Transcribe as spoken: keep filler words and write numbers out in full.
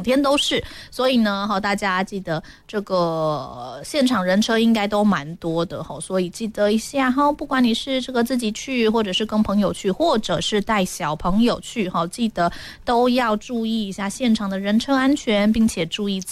天都是，所以呢，大家记得这个现场人车应该都蛮多的，所以记得一下，不管你是这个自己去，或者是跟朋友去，或者是带小朋友去，记得都要注意一下现场的人车安全，并且注意